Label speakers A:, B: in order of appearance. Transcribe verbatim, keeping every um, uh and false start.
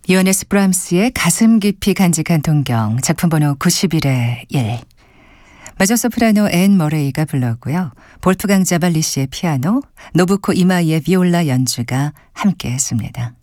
A: 요하네스 브람스의 가슴 깊이 간직한 동경, 작품 번호 구십일의 일. 메조소프라노 앤 머레이가 불렀고요. 볼프강 자발리 씨의 피아노, 노부코 이마이의 비올라 연주가 함께했습니다.